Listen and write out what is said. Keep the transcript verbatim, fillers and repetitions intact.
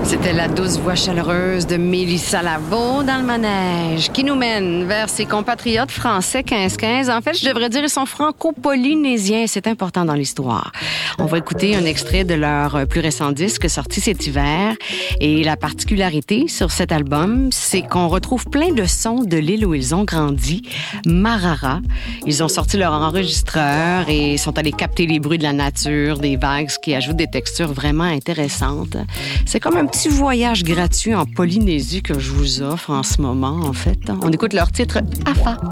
C'était la douce voix chaleureuse de Mélissa Lavo dans le manège qui nous mène vers ses compatriotes français quinze quinze. En fait, je devrais dire ils sont franco-polynésiens. C'est important dans l'histoire. On va écouter un extrait de leur plus récent disque sorti cet hiver. Et la particularité sur cet album, c'est qu'on retrouve plein de sons de l'île où ils ont grandi, Marara. Ils ont sorti leur enregistreur et sont allés capter les bruits de la nature, des vagues, ce qui ajoute des textures vraiment intéressantes. C'est comme un petit voyage gratuit en Polynésie que je vous offre en ce moment, en fait. On écoute leur titre « Afa ».